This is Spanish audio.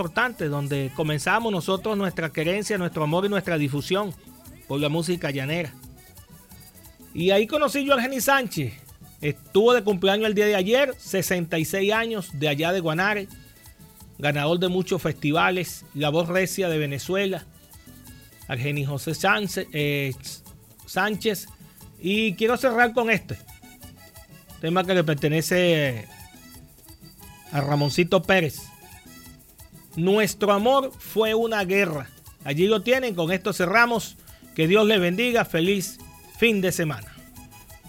importante donde comenzamos nosotros nuestra querencia, nuestro amor y nuestra difusión por la música llanera. Y ahí conocí yo a Argenis Sánchez. Estuvo de cumpleaños el día de ayer, 66 años, de allá de Guanare, ganador de muchos festivales, la voz recia de Venezuela, Argenis José Sánchez. Y quiero cerrar con este tema que le pertenece a Ramoncito Pérez. Nuestro amor fue una guerra. Allí lo tienen, con esto cerramos. Que Dios le bendiga, feliz fin de semana.